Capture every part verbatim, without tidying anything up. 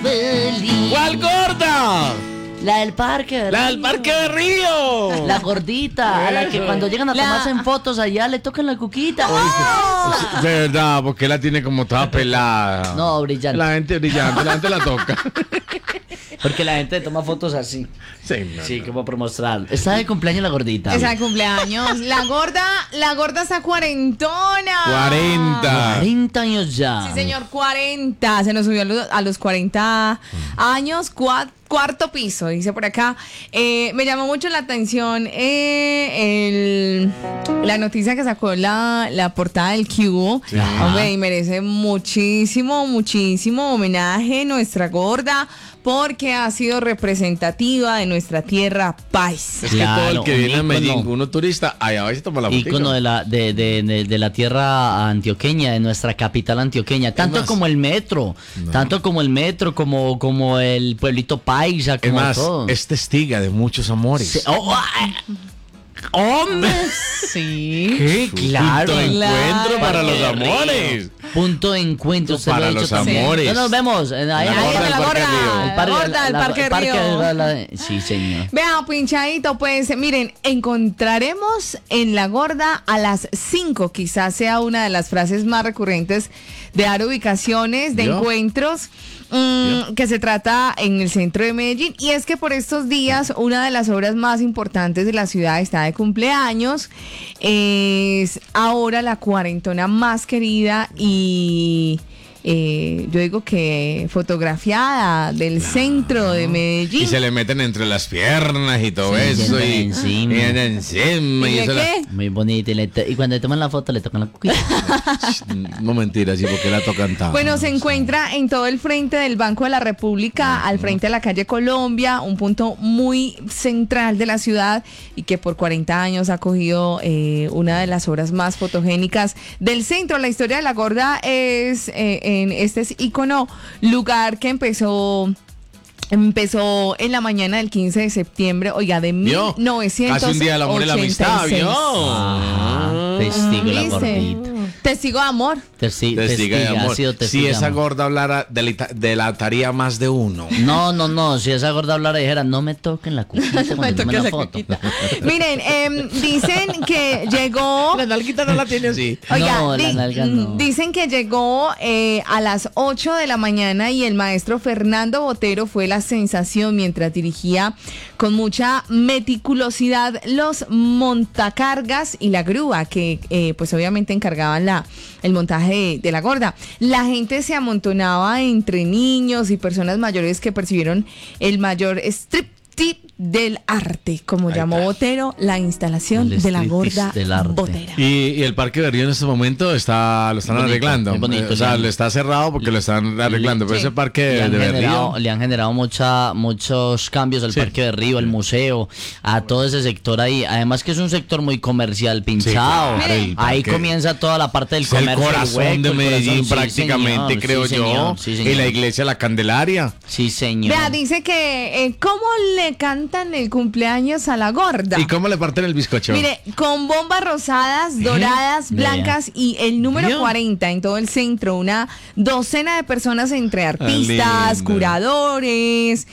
feliz. ¿Cuál gorda? La del parque de La del Río. Parque de Río. La gordita, a la que cuando llegan a La- tomarse en fotos allá le tocan la cuquita. De verdad, porque la tiene como toda pelada. No, brillante. La gente brillante, la gente la toca. Porque la gente toma fotos así. Sí, no, Sí, no. como por mostrar. Está de cumpleaños la gordita. Está de cumpleaños. La gorda, la gorda está cuarentona. cuarenta. cuarenta años ya. Sí, señor, cuarenta. Se nos subió a los, a los cuarenta años, cua- cuarto piso, dice por acá. Eh, me llamó mucho la atención eh, el- la noticia que sacó la, la portada del Cubo. Hombre, y merece muchísimo, muchísimo homenaje nuestra gorda, porque ha sido representativa de nuestra tierra país. Es que todo el que un viene a Medellín, ícono. uno turista, allá va y se toma la foto. Ícono de la, de, de, de, de la tierra antioqueña, de nuestra capital antioqueña. Tanto más, como el metro, no. tanto como el metro, como, como el pueblito paisa, Es como más, todo. es testiga de muchos amores. Sí, oh, ay, ¡hombre! Sí. ¡Qué claro! Punto de encuentro Claro. para los Qué amores. Punto de encuentro, usted lo Para ha dicho los también. amores. No nos vemos. eh, ahí- La ahí- gorda Ahí del la Parque gorda, Río. el parque- gorda del la- Parque el parque Río. de la- Sí, señor. Vea, pinchadito, pues miren, encontraremos en la gorda a las cinco, quizás sea una de las frases más recurrentes de dar ubicaciones, de ¿Yo? encuentros, mm, que se trata en el centro de Medellín. Y es que por estos días una de las obras más importantes de la ciudad está de cumpleaños. Es ahora la cuarentona más querida y... eh, yo digo que fotografiada del centro de Medellín. Y se le meten entre las piernas y todo Sí, eso. se Y, le encima. y en encima. ¿Y Y de eso la- qué? Muy bonito. Y, le to- y cuando le toman la foto, le tocan la cuquita. No mentira, sí, porque la tocan tanto. Bueno, se encuentra en todo el frente del Banco de la República, al frente de la calle Colombia, un punto muy central de la ciudad y que por cuarenta años ha acogido eh, una de las obras más fotogénicas del centro. La historia de la gorda es eh, en este es ícono, lugar que empezó... Empezó en la mañana del quince de septiembre, oiga, de ¿Vio? mil novecientos ochenta y seis. Casi un día del amor y la amistad, ¿vio? Ah, testigo la ¿Viste? gordita. Testigo de amor. Testi- Testiga de testiga, ha amor. sido Si testiga de esa amor. gorda hablara, delita- delataría más de uno. No, no, no. Si esa gorda hablara y dijera, no me toquen la cuquita Me cuando tomen toques la la foto. coquita. Miren, em, dicen que llegó... La nalguita no la tiene así. Oiga, No, la di- nalga no. dicen que llegó eh, a las ocho de la mañana y el maestro Fernando Botero fue la sensación mientras dirigía con mucha meticulosidad los montacargas y la grúa que eh, pues obviamente encargaban la, el montaje de, de la gorda. La gente se amontonaba entre niños y personas mayores que percibieron el mayor striptease del arte, como Ahí llamó está. Botero, la instalación El de la striptease gorda del arte. Botera. Y, y el Parque de Río en este momento está lo están Bonito, arreglando. muy bonito, Eh, o sea, Leandro. le está cerrado porque lo están arreglando. Pero Sí. ese parque Le de, han, de generado, Río. le han generado mucha, muchos cambios al Sí. Parque de Río, al museo, a todo ese sector ahí. Además que es un sector muy comercial, pinchado. claro, el ahí parque comienza toda la parte del Es el comercio. corazón hueco, de el Medellín corazón. Sí, prácticamente, señor, creo sí, yo. señor, sí, señor. Y la iglesia La Candelaria. Sí, señor. Vea, dice que eh, ¿cómo le cantan el cumpleaños a la gorda? ¿Y cómo le parten el bizcocho? Mire, con bombas rosadas, doradas, Vea. blancas y el número Vea. cuarenta en todo el centro, una docena de personas entre artistas, lindo. curadores,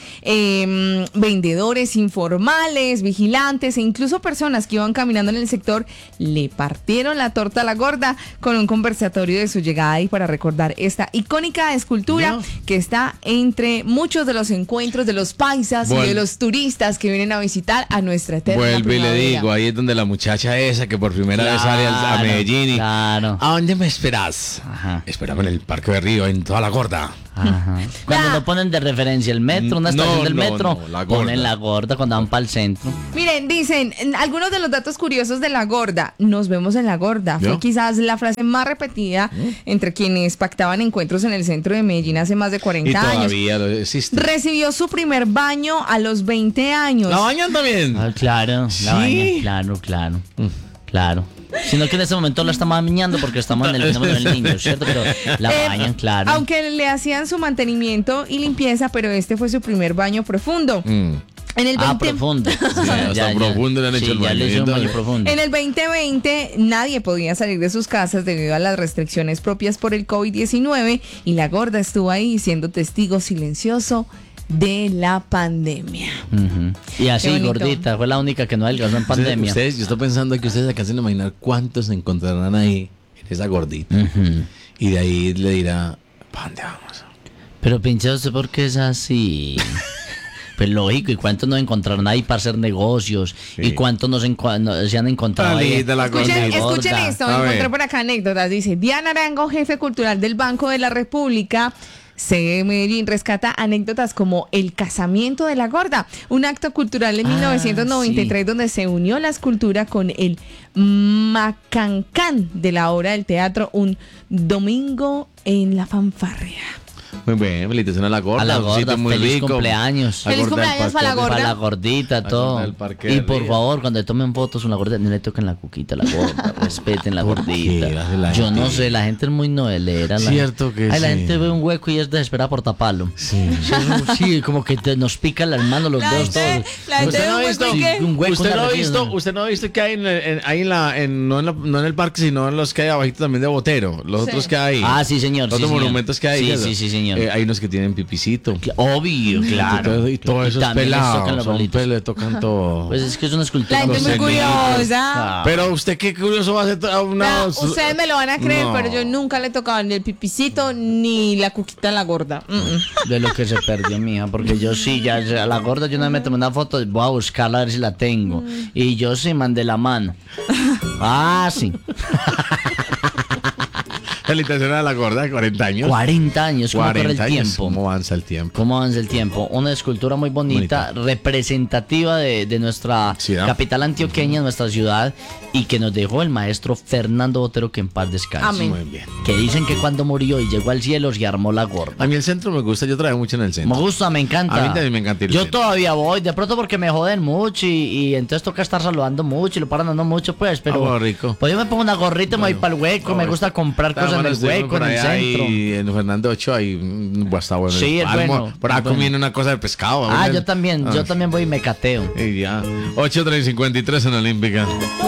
eh, vendedores informales, vigilantes e incluso personas que iban caminando en el sector, le partieron la torta a la gorda con un conversatorio de su llegada y para recordar esta icónica escultura Vea. que está entre muchos de los encuentros de los paisas y Vuel- de los turistas que vienen a visitar a nuestra eterna Vuelve y le primavera. digo, ahí es donde la muchacha esa que por primera vez sale al- a Claro, Medellín y... claro. ¿A dónde me esperas? Ajá. Espérame en el Parque de Río, en toda la gorda. Ajá. Cuando Vea. lo ponen de referencia el metro, una No, estación del no, metro, no, la gorda. ponen la gorda cuando van para el centro. Miren, dicen en algunos de los datos curiosos de la gorda. Nos vemos en la gorda. Fue ¿Yo? quizás la frase más repetida entre quienes pactaban encuentros en el centro de Medellín hace más de Y cuarenta años. todavía lo existe. Recibió su primer baño a los veinte años. ¿La bañan también? Ah, claro, ¿Sí? la bañan, claro, claro, claro. Sino que en ese momento la estamos bañando porque estamos en el fenómeno del niño, ¿cierto? Pero la Eh, bañan, claro. Aunque le hacían su mantenimiento y limpieza, pero este fue su primer baño profundo. Mm. En el Ah, veinte profundo. Sí, hasta profundo le han hecho el ya baño. le hicieron un baño Entonces- profundo. En el veinte veinte nadie podía salir de sus casas debido a las restricciones propias por el COVID diecinueve y la gorda estuvo ahí siendo testigo silencioso de la pandemia. Ujú. Y así, bonito. gordita, fue la única que no adelgazó en Ustedes, pandemia. ustedes- yo estoy pensando que ustedes alcanzan a imaginar cuántos se encontrarán ahí en esa gordita. Ujú. Y de ahí le dirá, ¿para dónde vamos? Pero pinche, ¿usted por qué es así? Pues lógico, ¿y cuántos no encontraron ahí para hacer negocios? Sí. ¿Y cuántos nos encu- no- se han encontrado ahí? Talita, la Escuchen, gordita. escuchen Gorda. esto, A encontré ver. por acá anécdotas. Dice, Diana Arango, jefe cultural del Banco de la República, C de Medellín, rescata anécdotas como el casamiento de la gorda, un acto cultural en Ah, mil novecientos noventa y tres donde se unió la escultura con el macancán de la obra del teatro Un Domingo en la Fanfarria. Muy bien, felicitaciones a la gorda. A la un gorda, sitio muy feliz rico. cumpleaños. La Feliz gorda del cumpleaños para la parque. gorda. Para la gordita, La todo. gorda del Parque Y de por Río. favor, cuando le tomen fotos a una gordita, no le toquen la cuquita a la gorda. Respeten la ¿Por gordita. qué hace la Yo gente? no sé, la gente es muy novelera. la- Cierto que Ay, la sí. gente ve un hueco y es desesperada por taparlo. Sí. Sí, es- sí, como que te- nos pican las manos, los La dedos, gente- todos. la gente ¿Usted ve no un ha hueco visto? y qué. Sí, un hueco, ¿Usted una no ha refil, visto? ¿no? ¿Usted no ha visto que hay en, en- ahí en la, en, no, en la- no en el parque, sino en los que hay abajito también de Botero? Los Sí. otros que hay. Ah, sí, señor, Los sí, otros señor. monumentos que hay. Sí, eso. sí, sí, señor. Eh, hay unos que tienen pipicito. Obvio, claro. Y todo eso es también les pelado. tocan los Son bolitos. pelos, tocan todo. Pues es que es una escultura. La gente es muy Los cenitos. curiosa. Pero usted qué curioso va a hacer a una... Vea, ustedes me lo van a creer, No. pero yo nunca le he tocado ni el pipicito ni la cuquita a la gorda. Mm, mm. De lo que se perdió, mija, porque yo sí, ya ya a la gorda yo no me tomé una foto, voy a buscarla a ver si la tengo. Y yo sí mandé la mano. Ah, sí. Felicitaciones a la gorda de cuarenta años. cuarenta años, ¿cómo corre el cuarenta años. tiempo? ¿Cómo avanza el tiempo? ¿Cómo avanza el tiempo? Una escultura muy bonita, representativa de, de nuestra Ciudad. capital antioqueña, nuestra ciudad, y que nos dejó el maestro Fernando Botero, que en paz descanse. Amén. Muy bien. Que dicen que cuando murió y llegó al cielo se armó la gorda. A mí el centro me gusta, yo trabajo mucho en el Me centro. gusta, me encanta. A mí también me encanta ir al Yo centro. todavía voy, de pronto porque me joden mucho y, y entonces toca estar saludando mucho y lo paran dando mucho, pues, pero... Ah, bueno, rico. Pues yo me pongo una gorrita y me voy para el hueco, me bueno. gusta comprar Está cosas en bueno, el estoy hueco, en por el allá centro. Y en Fernando Ochoa hay un está bueno. Sí, es Almo- bueno, Por ahí es bueno. comiendo una cosa de pescado. Ah, ¿verdad? yo también, Ah. yo también voy y me cateo. Y ya. ocho tres cincuenta y tres en Olímpica.